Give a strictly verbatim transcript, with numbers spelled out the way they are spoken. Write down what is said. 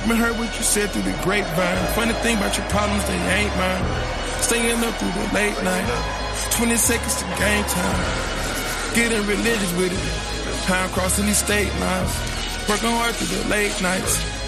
Been heard what you said through the grapevine. Funny thing about your problems, they ain't mine. Staying up through the late night. twenty seconds to game time. Getting religious with it. Time crossing these state lines. Working hard through the late nights.